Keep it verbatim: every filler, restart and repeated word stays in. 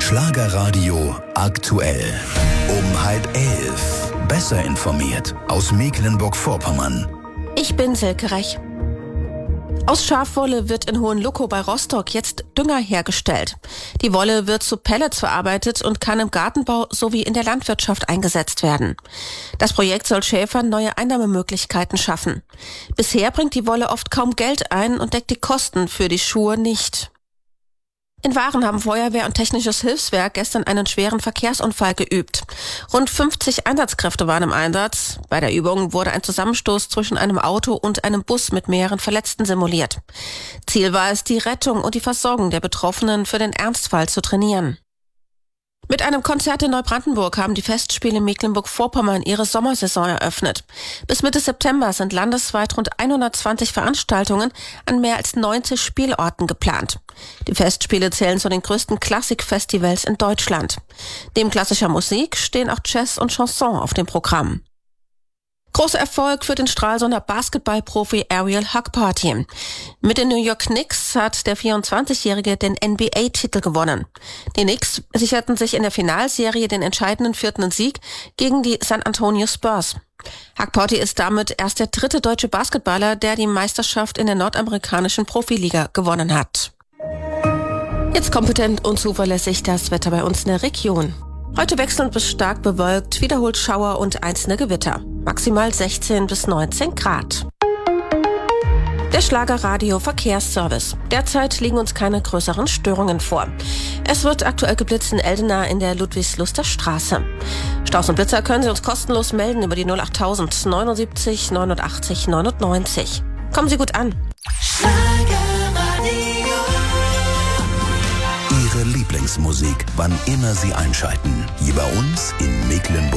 Schlagerradio aktuell. Um halb elf. Besser informiert aus Mecklenburg-Vorpommern. Ich bin Silke Rech. Aus Schafwolle wird in Hohenlokow bei Rostock jetzt Dünger hergestellt. Die Wolle wird zu Pellets verarbeitet und kann im Gartenbau sowie in der Landwirtschaft eingesetzt werden. Das Projekt soll Schäfern neue Einnahmemöglichkeiten schaffen. Bisher bringt die Wolle oft kaum Geld ein und deckt die Kosten für die Schuhe nicht. In Waren haben Feuerwehr und Technisches Hilfswerk gestern einen schweren Verkehrsunfall geübt. Rund fünfzig Einsatzkräfte waren im Einsatz. Bei der Übung wurde ein Zusammenstoß zwischen einem Auto und einem Bus mit mehreren Verletzten simuliert. Ziel war es, die Rettung und die Versorgung der Betroffenen für den Ernstfall zu trainieren. Mit einem Konzert in Neubrandenburg haben die Festspiele Mecklenburg-Vorpommern ihre Sommersaison eröffnet. Bis Mitte September sind landesweit rund hundertzwanzig Veranstaltungen an mehr als neunzig Spielorten geplant. Die Festspiele zählen zu den größten Klassikfestivals in Deutschland. Neben klassischer Musik stehen auch Jazz und Chanson auf dem Programm. Großer Erfolg für den Stralsunder Basketballprofi Ariel Hockparty. Mit den New York Knicks hat der vierundzwanzigjährige den N B A-Titel gewonnen. Die Knicks sicherten sich in der Finalserie den entscheidenden vierten Sieg gegen die San Antonio Spurs. Hockparty ist damit erst der dritte deutsche Basketballer, der die Meisterschaft in der nordamerikanischen Profiliga gewonnen hat. Jetzt kompetent und zuverlässig das Wetter bei uns in der Region. Heute wechselnd bis stark bewölkt, wiederholt Schauer und einzelne Gewitter. Maximal sechzehn bis neunzehn Grad. Der Schlagerradio Verkehrsservice. Derzeit liegen uns keine größeren Störungen vor. Es wird aktuell geblitzt in Eldena in der Ludwigsluster Straße. Staus und Blitzer können Sie uns kostenlos melden über die null achttausend neunundsiebzig neunundachtzig neunundneunzig. Kommen Sie gut an. Ihre Lieblingsmusik, wann immer Sie einschalten. Hier bei uns in Mecklenburg.